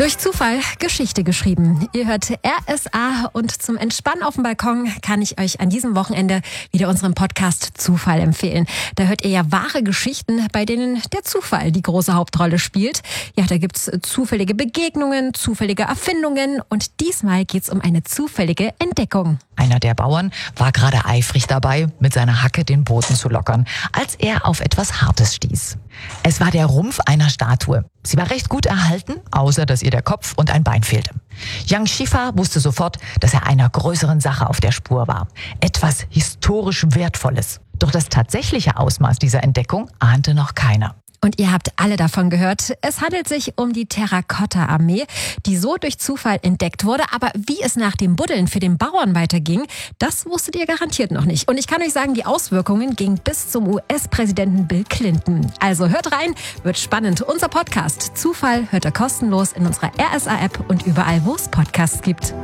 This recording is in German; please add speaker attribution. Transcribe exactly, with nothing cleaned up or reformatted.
Speaker 1: Durch Zufall Geschichte geschrieben. Ihr hört R S A und zum Entspannen auf dem Balkon kann ich euch an diesem Wochenende wieder unseren Podcast Zufall empfehlen. Da hört ihr ja wahre Geschichten, bei denen der Zufall die große Hauptrolle spielt. Ja, da gibt's zufällige Begegnungen, zufällige Erfindungen und diesmal geht's um eine zufällige Entdeckung.
Speaker 2: Einer der Bauern war gerade eifrig dabei, mit seiner Hacke den Boden zu lockern, als er auf etwas Hartes stieß. Es war der Rumpf einer Statue. Sie war recht gut erhalten, außer dass ihr der Kopf und ein Bein fehlte. Yang Shifa wusste sofort, dass er einer größeren Sache auf der Spur war. Etwas historisch Wertvolles. Doch das tatsächliche Ausmaß dieser Entdeckung ahnte noch keiner.
Speaker 1: Und ihr habt alle davon gehört. Es handelt sich um die Terrakotta-Armee, die so durch Zufall entdeckt wurde. Aber wie es nach dem Buddeln für den Bauern weiterging, das wusstet ihr garantiert noch nicht. Und ich kann euch sagen, die Auswirkungen gingen bis zum U S-Präsidenten Bill Clinton. Also hört rein, wird spannend. Unser Podcast Zufall hört ihr kostenlos in unserer R S A-App und überall, wo es Podcasts gibt.